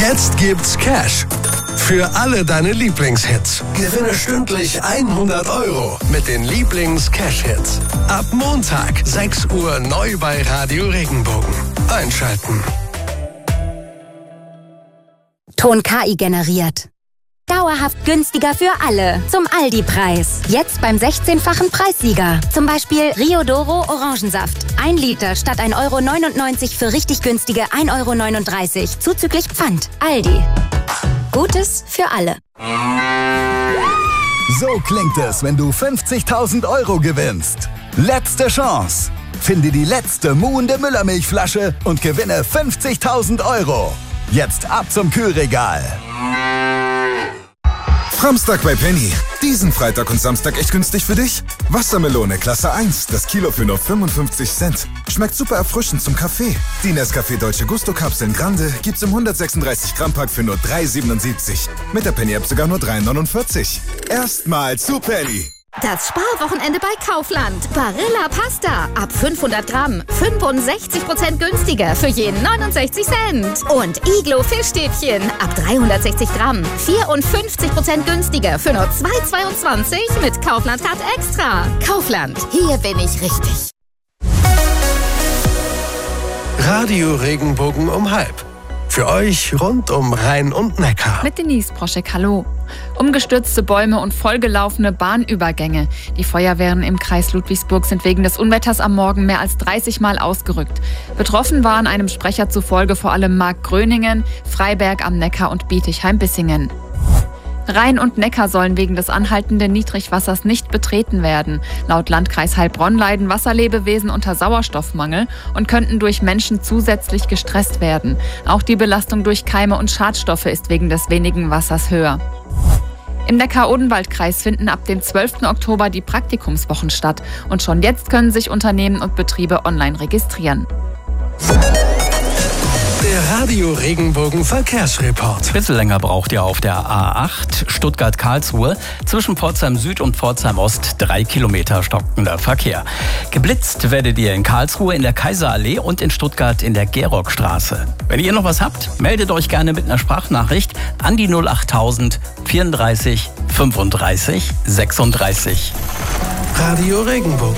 Jetzt gibt's Cash für alle deine Lieblingshits. Gewinne stündlich 100 € mit den Lieblings-Cash-Hits. Ab Montag, 6 Uhr, neu bei Radio Regenbogen. Einschalten. Ton KI generiert. Dauerhaft günstiger für alle. Zum Aldi-Preis. Jetzt beim 16-fachen Preissieger. Zum Beispiel Riodoro Orangensaft. 1 Liter statt 1,99 € für richtig günstige 1,39 € zuzüglich Pfand. Aldi. Gutes für alle. So klingt es, wenn du 50.000 € gewinnst. Letzte Chance. Finde die letzte muhende Müllermilchflasche und gewinne 50.000 €. Jetzt ab zum Kühlregal. Samstag bei Penny. Diesen Freitag und Samstag echt günstig für dich? Wassermelone Klasse 1, das Kilo für nur 55 Cent. Schmeckt super erfrischend zum Kaffee. Die Nescafé Dolce Gusto Kapseln Grande gibt's im 136 Gramm Pack für nur 3,77. Mit der Penny App sogar nur 3,49. Erstmal zu Penny. Das Sparwochenende bei Kaufland. Barilla Pasta. Ab 500 Gramm. 65% günstiger für jeden 69 Cent. Und Iglo Fischstäbchen. Ab 360 Gramm. 54% günstiger für nur 2,22 mit Kaufland Card Extra. Kaufland. Hier bin ich richtig. Radio Regenbogen um 12:30. Für euch rund um Rhein und Neckar. Mit Denise Proschek, hallo. Umgestürzte Bäume und vollgelaufene Bahnübergänge. Die Feuerwehren im Kreis Ludwigsburg sind wegen des Unwetters am Morgen mehr als 30 Mal ausgerückt. Betroffen waren einem Sprecher zufolge vor allem Markgröningen, Freiberg am Neckar und Bietigheim-Bissingen. Rhein und Neckar sollen wegen des anhaltenden Niedrigwassers nicht betreten werden. Laut Landkreis Heilbronn leiden Wasserlebewesen unter Sauerstoffmangel und könnten durch Menschen zusätzlich gestresst werden. Auch die Belastung durch Keime und Schadstoffe ist wegen des wenigen Wassers höher. Im Neckar-Odenwald-Kreis finden ab dem 12. Oktober die Praktikumswochen statt. Und schon jetzt können sich Unternehmen und Betriebe online registrieren. Der Radio Regenbogen Verkehrsreport. Ein bisschen länger braucht ihr auf der A8 Stuttgart-Karlsruhe. Zwischen Pforzheim Süd und Pforzheim Ost 3 Kilometer stockender Verkehr. Geblitzt werdet ihr in Karlsruhe in der Kaiserallee und in Stuttgart in der Gerockstraße. Wenn ihr noch was habt, meldet euch gerne mit einer Sprachnachricht an die 08000 34 35 36. Radio Regenbogen.